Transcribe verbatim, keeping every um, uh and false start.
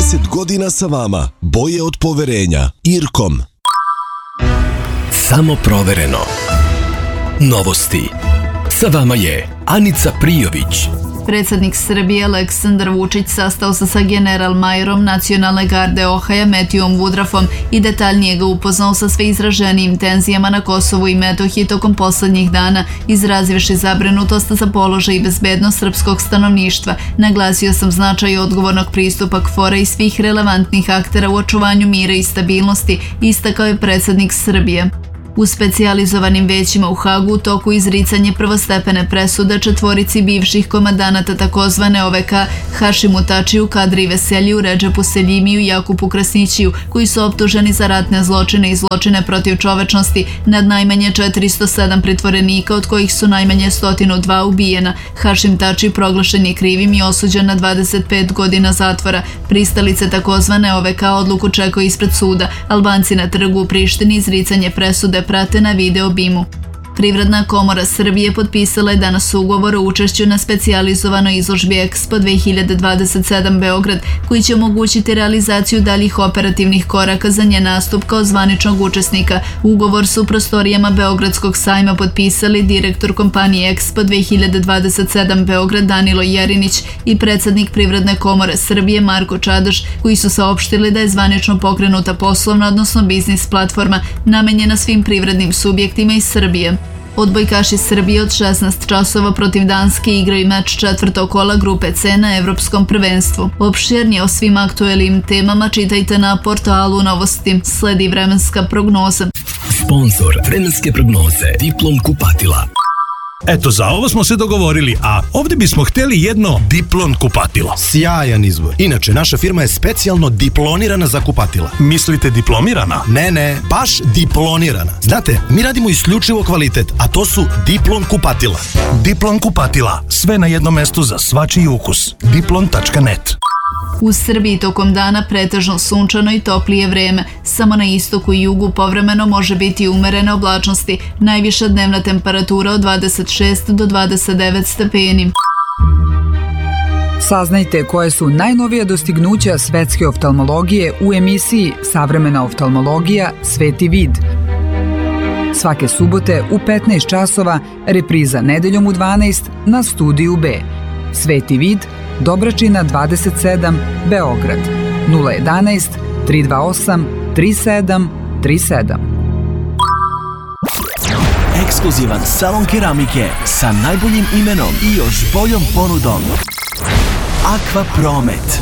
trideset godina sa vama. Boje od poverenja. Irkom. Samo provereno. Novosti. Sa vama je Anica Prijović. Predsjednik Srbije Aleksandar Vučić sastao se sa generalmajorom Nacionalne garde Ohaja Metijom Vudrafom i detaljnije ga upoznao sa sve izraženijim tenzijama na Kosovu i Metohiji tokom poslednjih dana, izrazivši zabrinutost za položaj i bezbednost srpskog stanovništva. Naglasio sam značaj odgovornog pristupa K F O R-a i svih relevantnih aktera u očuvanju mira i stabilnosti, istakao je predsjednik Srbije. U specijalizovanim većima u Hagu u toku izricanje prvostepene presude četvorici bivših komandanata takozvane O V K Hašimu Tačiju, Kadri Veseliju, Redžepu Seljimiju i Jakupu Krasnićiju, koji su optuženi za ratne zločine i zločine protiv čovečnosti nad najmanje četiristo sedam pritvorenika, od kojih su najmanje sto dva ubijena. Hašim Tači proglašen je krivim i osuđen na dvadeset pet godina zatvora. Pristalice takozvane O V K odluku čekaju ispred suda. Albanci na trgu u Prištini izricanje presude prate na video bimu. Privredna komora Srbije potpisala je danas ugovor o učešću na specijalizovanoj izložbi Expo dve hiljade dvadeset sedam Beograd, koji će omogućiti realizaciju daljih operativnih koraka za njen nastup kao zvaničnog učesnika. Ugovor su u prostorijama Beogradskog sajma potpisali direktor kompanije Expo dve hiljade dvadeset sedam Beograd Danilo Jerinić i predsjednik Privredne komore Srbije Marko Čadoš, koji su saopštili da je zvanično pokrenuta poslovna, odnosno biznis platforma namenjena svim privrednim subjektima iz Srbije. Odbojkaši Srbije od šesnaest časova protiv Danske igraju meč četvrtog kola grupe C na Evropskom prvenstvu. Opširnije o svim aktuelnim temama čitajte na portalu Novosti. Sledi vremenska prognoza. Sponzor vremenske prognoze Diplom kupatila. Eto, za ovo smo se dogovorili, a ovdje bismo htjeli jedno Diplon kupatilo. Sjajan izbor. Inače, naša firma je specijalno diplonirana za kupatila. Mislite diplomirana? Ne, ne, baš diplonirana. Znate, mi radimo isključivo kvalitet, a to su Diplon kupatila. Diplon kupatila. Sve na jednom mestu za svačiji ukus. diplon tačka net. U Srbiji tokom dana pretežno sunčano i toplije vreme. Samo na istoku i jugu povremeno može biti umerene oblačnosti. Najviša dnevna temperatura od dvadeset šest do dvadeset devet stepeni. Saznajte koje su najnovija dostignuća svetske oftalmologije u emisiji Savremena oftalmologija Sveti vid. Svake subote u petnaest časova, repriza nedeljom u dvanaest na Studiju B. Sveti vid, Dobračina dvadeset sedam, Beograd, nula jedanaest, tri dva osam, tri sedam tri sedam. Ekskluzivan salon keramike sa najboljim imenom i još boljom ponudom. Aqua Promet.